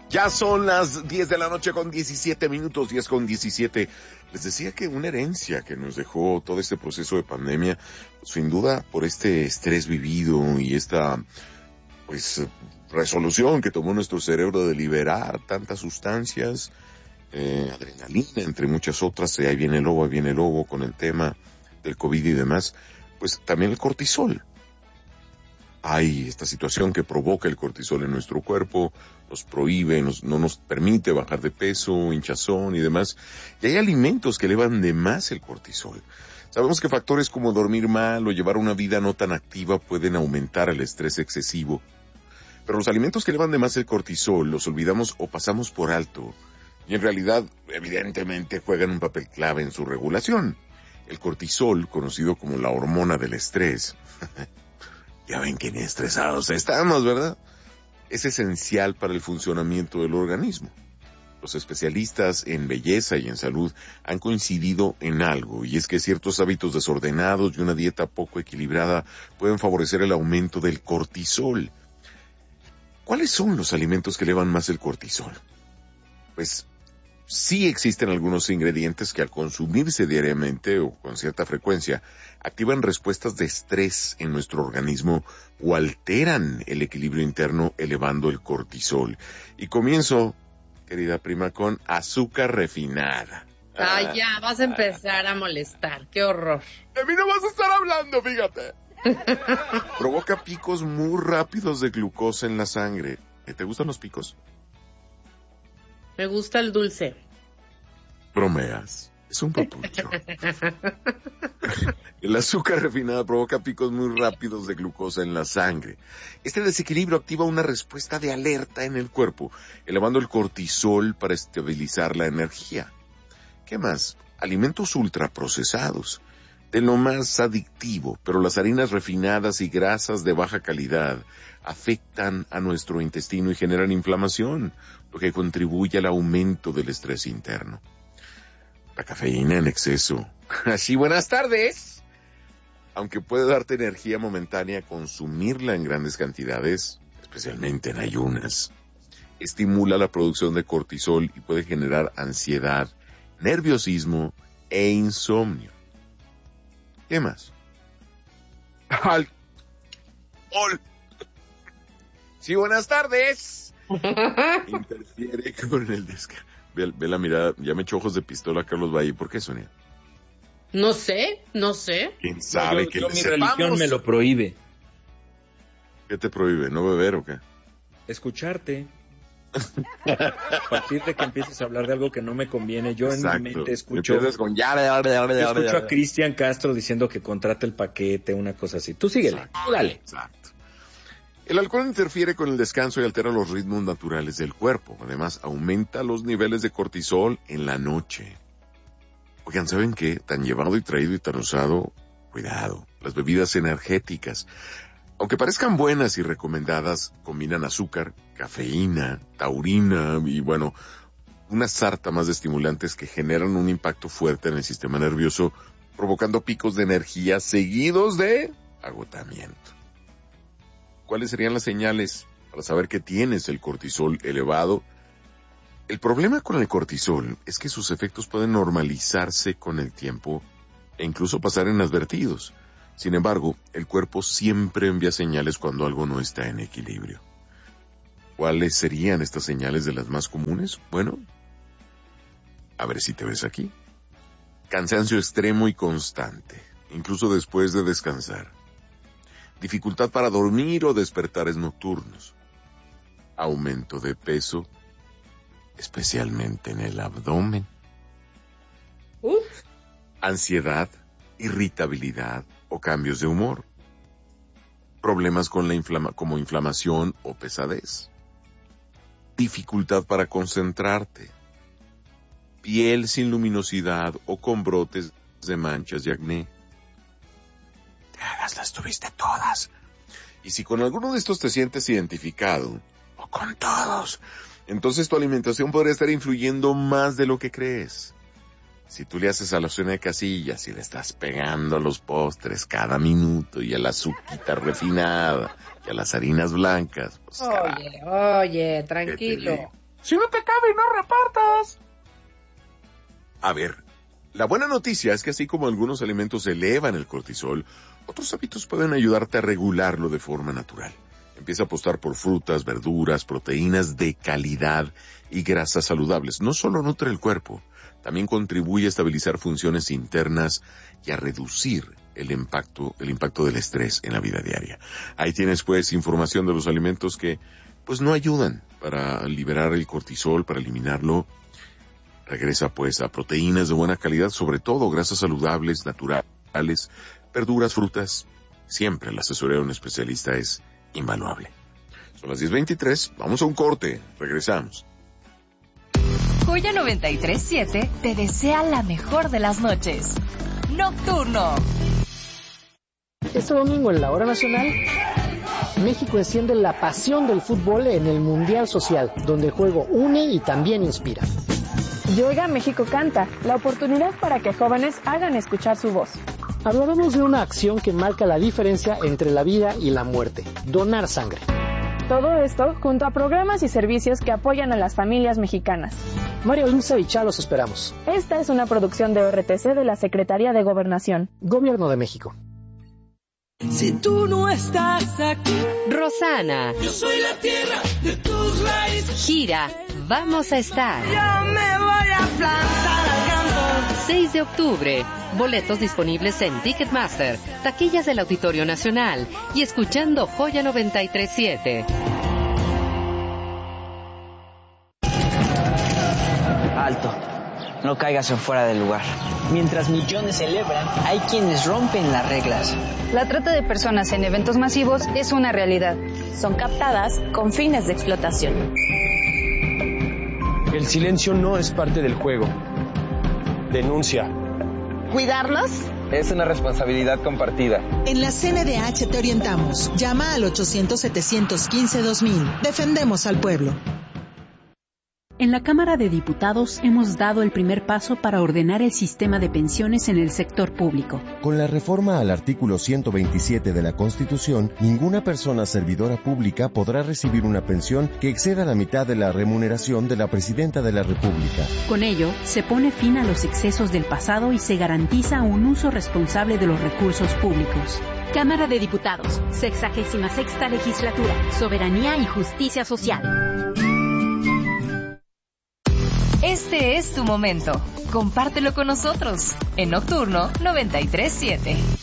Ya son las 10 de la noche con 17 minutos, 10 con 17. Les decía que una herencia que nos dejó todo este proceso de pandemia, sin duda por este estrés vivido y esta, pues, resolución que tomó nuestro cerebro de liberar tantas sustancias, adrenalina, entre muchas otras, ahí viene el lobo con el tema del COVID y demás, pues también el cortisol. Hay esta situación que provoca el cortisol en nuestro cuerpo, nos prohíbe, no nos permite bajar de peso, hinchazón y demás. Y hay alimentos que elevan de más el cortisol. Sabemos que factores como dormir mal o llevar una vida no tan activa pueden aumentar el estrés excesivo. Pero los alimentos que elevan de más el cortisol los olvidamos o pasamos por alto. Y en realidad, evidentemente, juegan un papel clave en su regulación. El cortisol, conocido como la hormona del estrés, ya ven que ni estresados estamos, ¿verdad? Es esencial para el funcionamiento del organismo. Los especialistas en belleza y en salud han coincidido en algo, y es que ciertos hábitos desordenados y una dieta poco equilibrada pueden favorecer el aumento del cortisol. ¿Cuáles son los alimentos que elevan más el cortisol? Pues sí existen algunos ingredientes que al consumirse diariamente o con cierta frecuencia activan respuestas de estrés en nuestro organismo o alteran el equilibrio interno elevando el cortisol. Y comienzo, querida prima, con azúcar refinada. Ay, ya, vas a empezar a molestar. ¡Qué horror! De mí no vas a estar hablando, fíjate. Provoca picos muy rápidos de glucosa en la sangre. ¿Te gustan los picos? Me gusta el dulce. Bromeas. Es un papucho. El azúcar refinada provoca picos muy rápidos de glucosa en la sangre. Este desequilibrio activa una respuesta de alerta en el cuerpo, elevando el cortisol para estabilizar la energía. ¿Qué más? Alimentos ultraprocesados, de lo más adictivo, pero las harinas refinadas y grasas de baja calidad afectan a nuestro intestino y generan inflamación, lo que contribuye al aumento del estrés interno. La cafeína en exceso. Así, buenas tardes. Aunque puede darte energía momentánea, consumirla en grandes cantidades, especialmente en ayunas, estimula la producción de cortisol y puede generar ansiedad, nerviosismo e insomnio. ¿Qué más? Alcohol. Sí, buenas tardes. Interfiere con el descanso. Ve la mirada, ya me echó ojos de pistola Carlos Valle. ¿Por qué, Sonia? No sé. ¿Quién sabe que mi religión me lo prohíbe. ¿Qué te prohíbe? ¿No beber o qué? Escucharte. A partir de que empieces a hablar de algo que no me conviene, yo Exacto. En mi mente escucho Con escucho a Cristian Castro diciendo que contrate el paquete, una cosa así. Tú síguele, tú dale. Exacto. El alcohol interfiere con el descanso y altera los ritmos naturales del cuerpo. Además, aumenta los niveles de cortisol en la noche. Oigan, ¿saben qué? Tan llevado y traído y tan usado, cuidado. Las bebidas energéticas, aunque parezcan buenas y recomendadas, combinan azúcar, cafeína, taurina y, bueno, una sarta más de estimulantes que generan un impacto fuerte en el sistema nervioso, provocando picos de energía seguidos de agotamiento. ¿Cuáles serían las señales para saber que tienes el cortisol elevado? El problema con el cortisol es que sus efectos pueden normalizarse con el tiempo e incluso pasar inadvertidos. Sin embargo, el cuerpo siempre envía señales cuando algo no está en equilibrio. ¿Cuáles serían estas señales de las más comunes? Bueno, a ver si te ves aquí. Cansancio extremo y constante, incluso después de descansar. Dificultad para dormir o despertares nocturnos. Aumento de peso, especialmente en el abdomen. Ansiedad, irritabilidad o cambios de humor. Problemas con como inflamación o pesadez. Dificultad para concentrarte. Piel sin luminosidad o con brotes de manchas y acné. Las tuviste todas. Y si con alguno de estos te sientes identificado, o con todos, entonces tu alimentación podría estar influyendo más de lo que crees. Si tú le haces a la cena de casillas y le estás pegando a los postres cada minuto y a la azuquita refinada y a las harinas blancas, pues Oye, tranquilo. Si no te cabe, no repartas. A ver, la buena noticia es que así como algunos alimentos elevan el cortisol, otros hábitos pueden ayudarte a regularlo de forma natural. Empieza a apostar por frutas, verduras, proteínas de calidad y grasas saludables. No solo nutre el cuerpo, también contribuye a estabilizar funciones internas y a reducir el impacto del estrés en la vida diaria. Ahí tienes pues información de los alimentos que pues no ayudan para liberar el cortisol, para eliminarlo. Regresa pues a proteínas de buena calidad, sobre todo grasas saludables, naturales, verduras, frutas. Siempre la asesoría de un especialista es invaluable. Son las 10:23, vamos a un corte, regresamos. Joya 93.7 te desea la mejor de las noches. Nocturno. Este domingo en la Hora Nacional, México enciende la pasión del fútbol en el Mundial Social, donde el juego une y también inspira. Llega México Canta, la oportunidad para que jóvenes hagan escuchar su voz. Hablaremos de una acción que marca la diferencia entre la vida y la muerte, donar sangre. Todo esto junto a programas y servicios que apoyan a las familias mexicanas. Mario Lince y Chá los esperamos. Esta es una producción de ORTC de la Secretaría de Gobernación. Gobierno de México. Si tú no estás aquí, Rosana. Yo soy la tierra de tus raíces. Gira, vamos a estar. Yo me voy a plantar al campo. 6 de octubre. Boletos disponibles en Ticketmaster, taquillas del Auditorio Nacional y escuchando Joya 93.7. Alto. No caigas en fuera del lugar. Mientras millones celebran, hay quienes rompen las reglas. La trata de personas en eventos masivos es una realidad. Son captadas con fines de explotación. El silencio no es parte del juego. Denuncia. ¿Cuidarlos? Es una responsabilidad compartida. En la CNDH te orientamos. Llama al 800-715-2000. Defendemos al pueblo. En la Cámara de Diputados hemos dado el primer paso para ordenar el sistema de pensiones en el sector público. Con la reforma al artículo 127 de la Constitución, ninguna persona servidora pública podrá recibir una pensión que exceda la mitad de la remuneración de la Presidenta de la República. Con ello, se pone fin a los excesos del pasado y se garantiza un uso responsable de los recursos públicos. Cámara de Diputados, 66ª Legislatura, Soberanía y Justicia Social. Este es tu momento. Compártelo con nosotros en Nocturno 93.7.